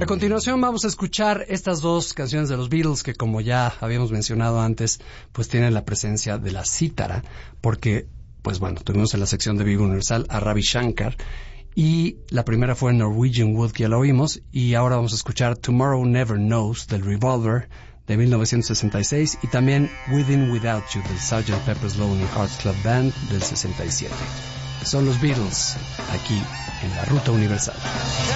A continuación vamos a escuchar estas dos canciones de los Beatles que, como ya habíamos mencionado antes, pues tienen la presencia de la cítara, porque, pues bueno, tuvimos en la sección de Vivo Universal a Ravi Shankar, y la primera fue Norwegian Wood, que ya lo oímos, y ahora vamos a escuchar Tomorrow Never Knows del Revolver de 1966 y también Within Without You del Sgt. Pepper's Lonely Hearts Club Band del 67. Son los Beatles aquí en la Ruta Universal.